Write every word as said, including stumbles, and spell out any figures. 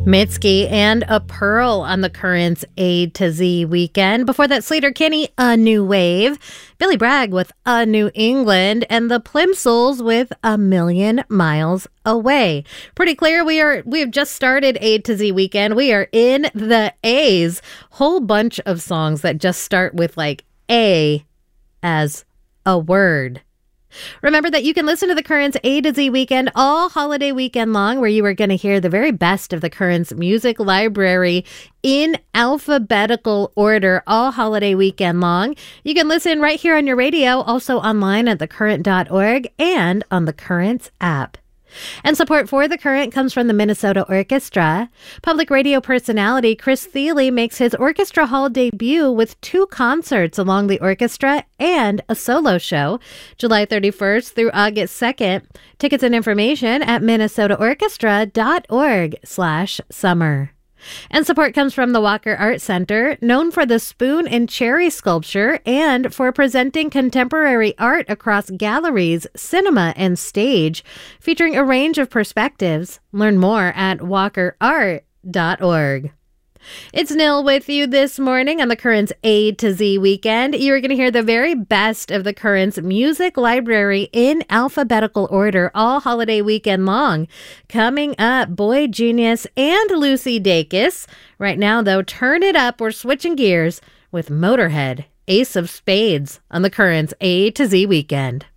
Mitski and A Pearl on the Currents A to Z weekend. Before that, Sleater-Kinney, A New Wave. Billy Bragg with A New England. And the Plimsouls with A Million Miles Away. Pretty clear we are, we have just started A to Z weekend. We are in the A's. Whole bunch of songs that just start with like A as a word. Remember that you can listen to the Currents A to Z weekend all holiday weekend long, where you are going to hear the very best of the Currents music library in alphabetical order all holiday weekend long. You can listen right here on your radio, also online at the current dot org and on the Currents app. And support for The Current comes from the Minnesota Orchestra. Public radio personality Chris Thile makes his Orchestra Hall debut with two concerts along the orchestra and a solo show, July thirty-first through August second. Tickets and information at minnesota orchestra dot org slash summer. And support comes from the Walker Art Center, known for the spoon and cherry sculpture and for presenting contemporary art across galleries, cinema, and stage, featuring a range of perspectives. Learn more at walker art dot org. It's Nil with you this morning on the Currents A to Z weekend. You're going to hear the very best of the Currents music library in alphabetical order all holiday weekend long. Coming up, Boy Genius and Lucy Dacus. Right now, though, turn it up. We're switching gears with Motorhead, Ace of Spades on the Currents A to Z weekend.